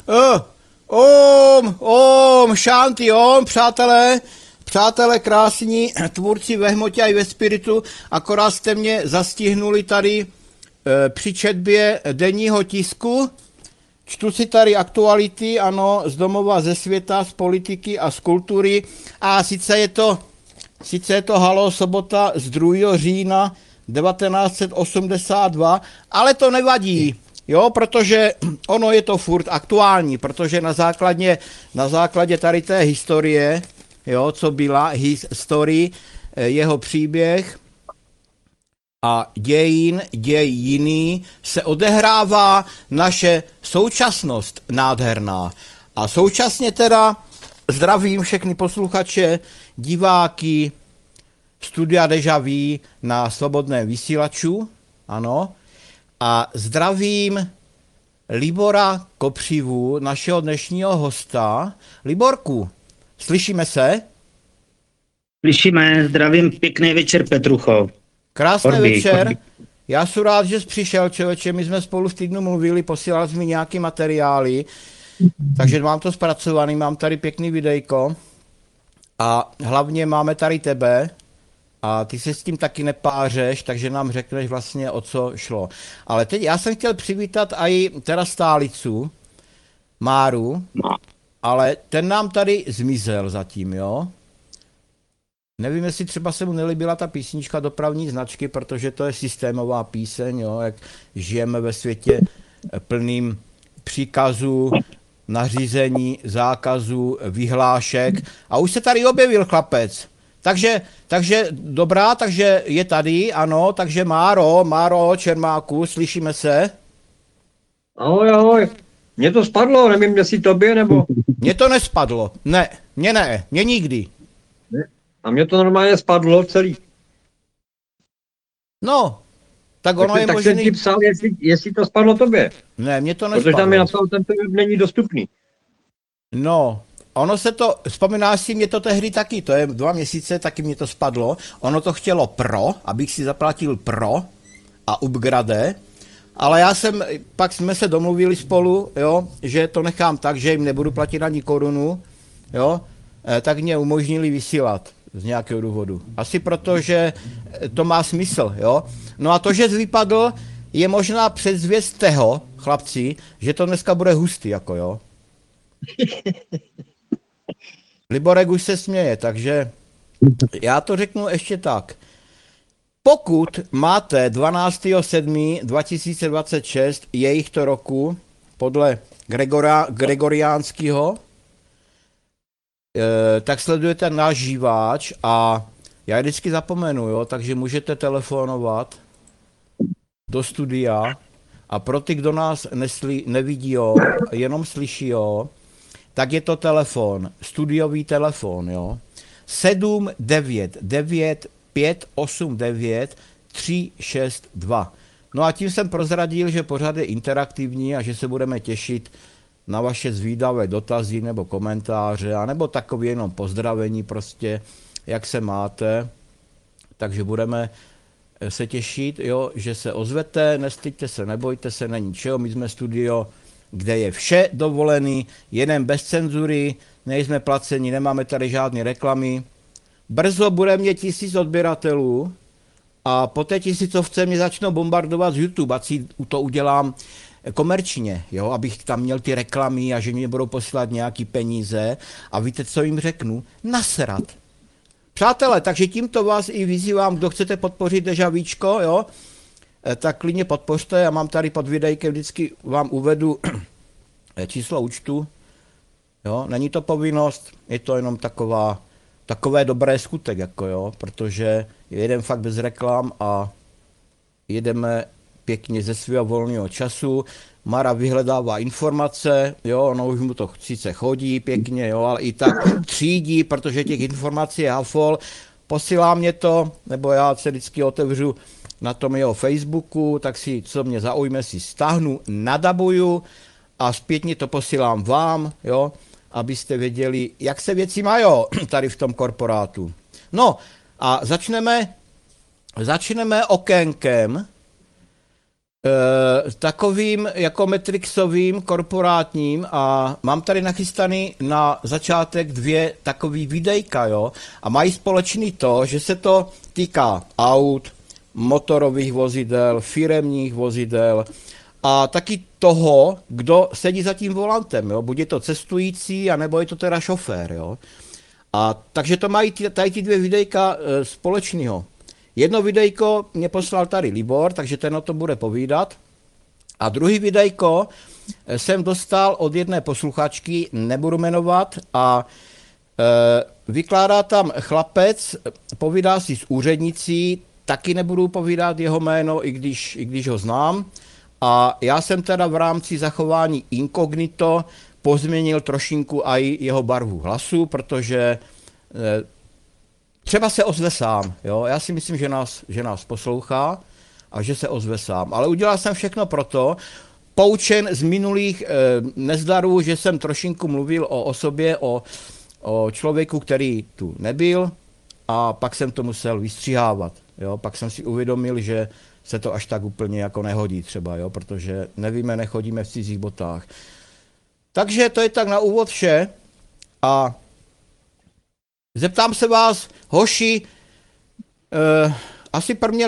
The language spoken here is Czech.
šanty om, přátelé krásní, tvůrci ve hmotě a i ve spiritu, akorát jste mě zastihnuli tady při četbě denního tisku. Čtu si tady aktuality, ano, z domova, ze světa, z politiky a z kultury. A sice je to Halo, sobota z 2. října 1982, ale to nevadí, jo, protože ono je to furt aktuální, protože na základě tady té historie, jo, co byla story, jeho příběh a děj jiný, se odehrává naše současnost nádherná. A současně teda zdravím všechny posluchače, diváky Studia Deja Vu na Slobodném vysílaču, ano, a zdravím Libora Kopřivu, našeho dnešního hosta. Liborku, slyšíme se? Slyšíme, zdravím, pěkný večer, Petrucho. Krásný večer. Já jsem rád, že jsi přišel, člověče, my jsme spolu v týdnu mluvili, posílal jsi mi nějaký materiály, takže mám to zpracovaný, mám tady pěkný videjko a hlavně máme tady tebe a ty se s tím taky nepářeš, takže nám řekneš vlastně, o co šlo. Ale teď já jsem chtěl přivítat i teda stálicu, Máru, ale ten nám tady zmizel zatím, jo? Nevím, jestli třeba se mu nelíbila ta písnička Dopravní značky, protože to je systémová píseň, jo, jak žijeme ve světě plným příkazů, nařízení, zákazů, vyhlášek. A už se tady objevil chlapec. Takže dobrá, takže je tady, ano, takže Máro Čermáku, slyšíme se? Ahoj. Mně to spadlo, nevím, jestli tobě, nebo... Mně to nespadlo, ne, mě nikdy. A mně to normálně spadlo celý. No, tak ono je tak možný... jsem ti psal, jestli to spadlo tobě. Ne, mně to nespadlo. Protože tam mi napsal, ten web není dostupný. No, ono se to, vzpomínáš si, mě to tehdy taky, to je 2 měsíce, taky mě to spadlo. Ono to chtělo pro, abych si zaplatil pro a upgrade, ale pak jsme se domluvili spolu, jo, že to nechám tak, že jim nebudu platit ani korunu, jo, tak mě umožnili vysílat z nějakého důvodu. Asi proto, že to má smysl, jo. No a to, že vypadl, je možná předzvěst toho, chlapci, že to dneska bude hustý, jako jo. Liborek už se směje, takže já to řeknu ještě tak. Pokud máte 12.7.2026 jejich to roku podle gregoriánského, tak sledujete náš živáč a já vždycky zapomenu, jo, takže můžete telefonovat do studia a pro ty, kdo nás nevidí, jo, jenom slyší, jo, tak je to telefon, studiový telefon, jo, 799 589 362. No a tím jsem prozradil, že pořád je interaktivní a že se budeme těšit na vaše zvídavé dotazy nebo komentáře, anebo takové jenom pozdravení prostě, jak se máte. Takže budeme se těšit, jo, že se ozvete, nestyďte se, nebojte se, není čeho, my jsme studio, kde je vše dovolený, jeden bez cenzury, nejsme placeni, nemáme tady žádné reklamy. Brzo bude mě 1000 odběratelů a po té 1000 mě začnou bombardovat z YouTube, ať si to udělám komerčně, jo, abych tam měl ty reklamy a že mě budou posílat nějaký peníze a víte, co jim řeknu? Nasrat. Přátelé, takže tímto vás i vyzývám, kdo chcete podpořit Deja Víčko, jo, tak klidně podpořte, já mám tady pod videjkem, vždycky vám uvedu číslo účtu, jo, není to povinnost, je to jenom takové dobré skutek, jako jo, protože jedeme fakt bez reklam a jedeme pěkně ze svého volného času. Mara vyhledává informace, jo, ono už mu to sice chodí pěkně, jo, ale i tak třídí, protože těch informací je hafol. Posílá mě to, nebo já se vždycky otevřu na tom jeho Facebooku, tak si, co mě zaujme, si stáhnu, nadabuju a zpětně to posílám vám, jo, abyste věděli, jak se věci mají tady v tom korporátu. No a začneme okénkem. takovým jako Matrixovým, korporátním a mám tady nachystaný na začátek 2 takový videjka, jo, a mají společný to, že se to týká aut, motorových vozidel, firemních vozidel a taky toho, kdo sedí za tím volantem, jo, buď je to cestující, anebo je to teda šofér, jo. A takže to mají tady ty 2 videjka společného. Jedno videjko mě poslal tady Libor, takže ten o tom bude povídat. A druhý videjko jsem dostal od jedné posluchačky, nebudu jmenovat, a vykládá tam chlapec, povídá si s úřednicí, taky nebudu povídat jeho jméno, i když ho znám. A já jsem teda v rámci zachování inkognito pozměnil trošinku i jeho barvu hlasu, protože třeba se ozve sám, jo? Já si myslím, že nás poslouchá a že se ozve sám. Ale udělal jsem všechno proto, poučen z minulých nezdarů, že jsem trošinku mluvil o osobě, o člověku, který tu nebyl a pak jsem to musel vystřihávat. Jo? Pak jsem si uvědomil, že se to až tak úplně jako nehodí třeba, jo? Protože nevíme, nechodíme v cizích botách. Takže to je tak na úvod vše a zeptám se vás, hoši, asi prvně